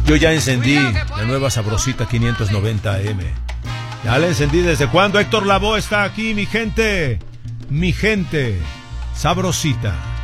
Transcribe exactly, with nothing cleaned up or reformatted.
Yo ya encendí la nueva Sabrosita quinientos noventa A M. Ya la encendí. ¿Desde cuándo? Héctor Lavoe está aquí, mi gente. Mi gente. Sabrosita.